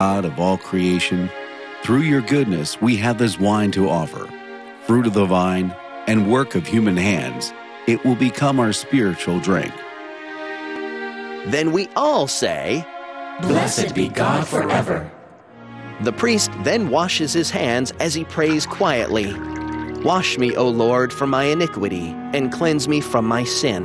God of all creation, through your goodness we have this wine to offer, fruit of the vine and work of human hands. It will become our spiritual drink. Then we all say, Blessed be God forever. The priest then washes his hands as he prays quietly. Wash me, O Lord, from my iniquity, and cleanse me from my sin.